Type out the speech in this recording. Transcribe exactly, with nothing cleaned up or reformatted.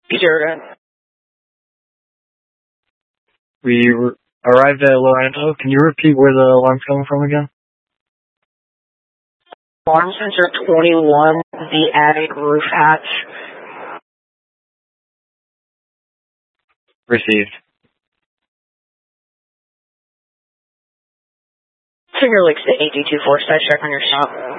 Zero. We r- arrived at Lorando. Can you repeat where the alarm's coming from again? Alarm sensor twenty-one, the attic roof hatch. Received. Finger Lakes to A D two four, side check on your shop.